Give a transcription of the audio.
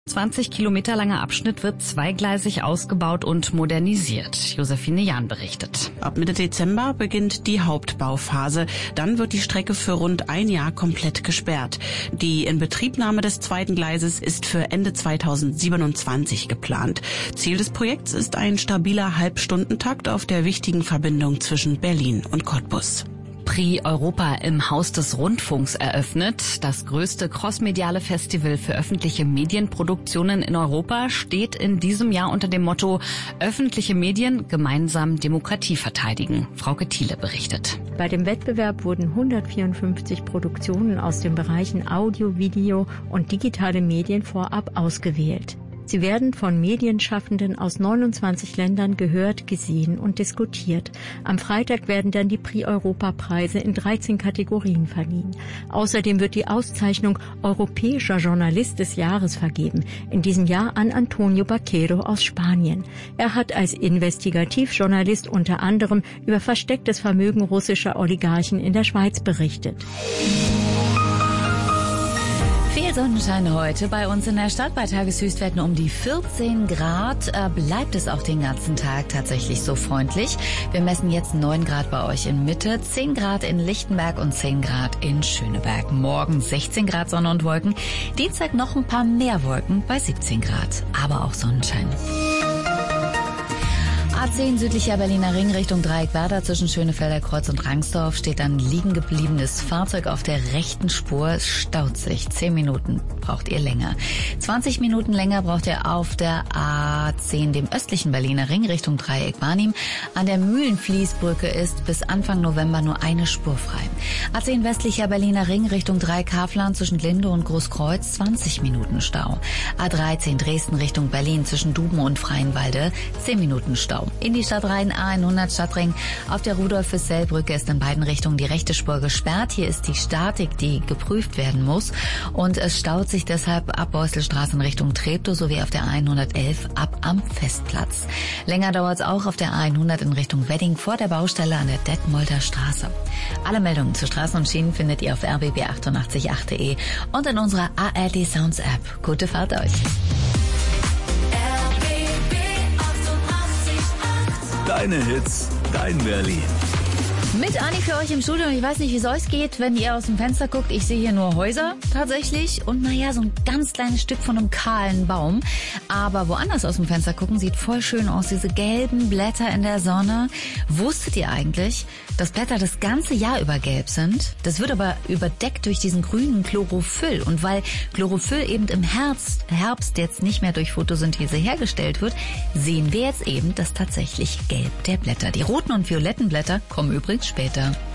20 Kilometer langer Abschnitt wird zweigleisig ausgebaut und modernisiert. Josephine Jahn berichtet. Ab Mitte Dezember beginnt die Hauptbauphase. Dann wird die Strecke für rund ein Jahr komplett gesperrt. Die Inbetriebnahme des zweiten Gleises ist für Ende 2027 geplant. Ziel des Projekts ist ein stabiler Halbstundentakt auf der wichtigen Verbindung zwischen Berlin und Cottbus. Prix Europa im Haus des Rundfunks eröffnet. Das größte crossmediale Festival für öffentliche Medienproduktionen in Europa steht in diesem Jahr unter dem Motto Öffentliche Medien gemeinsam Demokratie verteidigen. Frauke Thiele berichtet. Bei dem Wettbewerb wurden 154 Produktionen aus den Bereichen Audio, Video und digitale Medien vorab ausgewählt. Sie werden von Medienschaffenden aus 29 Ländern gehört, gesehen und diskutiert. Am Freitag werden dann die Prix Europa-Preise in 13 Kategorien verliehen. Außerdem wird die Auszeichnung Europäischer Journalist des Jahres vergeben, in diesem Jahr an Antonio Baquero aus Spanien. Er hat als Investigativjournalist unter anderem über verstecktes Vermögen russischer Oligarchen in der Schweiz berichtet. Viel Sonnenschein heute bei uns in der Stadt. Bei Tageshöchstwerten um die 14 Grad bleibt es auch den ganzen Tag tatsächlich so freundlich. Wir messen jetzt 9 Grad bei euch in Mitte, 10 Grad in Lichtenberg und 10 Grad in Schöneberg. Morgen 16 Grad Sonne und Wolken. Dienstag noch ein paar mehr Wolken bei 17 Grad, aber auch Sonnenschein. A10 südlicher Berliner Ring Richtung Dreieck-Werder zwischen Schönefelder Kreuz und Rangsdorf steht ein liegen gebliebenes Fahrzeug auf der rechten Spur. Es staut sich. 10 Minuten braucht ihr länger. 20 Minuten länger braucht ihr auf der A10 dem östlichen Berliner Ring Richtung Dreieck-Barnim. An der Mühlenfließbrücke ist bis Anfang November nur eine Spur frei. A10 westlicher Berliner Ring Richtung Dreieck-Havlan zwischen Linde und Großkreuz 20 Minuten Stau. A13 Dresden Richtung Berlin zwischen Duben und Freienwalde 10 Minuten Stau. In die Stadt rein, A100 Stadtring. Auf der Rudolf-Füssell-Brücke ist in beiden Richtungen die rechte Spur gesperrt. Hier ist die Statik, die geprüft werden muss. Und es staut sich deshalb ab Beuselstraße in Richtung Treptow sowie auf der A111 ab am Festplatz. Länger dauert es auch auf der A100 in Richtung Wedding vor der Baustelle an der Detmolder Straße. Alle Meldungen zu Straßen und Schienen findet ihr auf rbb888.de und in unserer ARD Sounds App. Gute Fahrt euch. Deine Hits, dein Berlin. Mit Anni für euch im Studio. Ich weiß nicht, wie es euch geht, wenn ihr aus dem Fenster guckt. Ich sehe hier nur Häuser tatsächlich und naja, so ein ganz kleines Stück von einem kahlen Baum. Aber woanders aus dem Fenster gucken, sieht voll schön aus. Diese gelben Blätter in der Sonne. Wusstet ihr eigentlich, dass Blätter das ganze Jahr über gelb sind? Das wird aber überdeckt durch diesen grünen Chlorophyll. Und weil Chlorophyll eben im Herbst jetzt nicht mehr durch Photosynthese hergestellt wird, sehen wir jetzt eben das tatsächlich Gelb der Blätter. Die roten und violetten Blätter kommen übrigens später.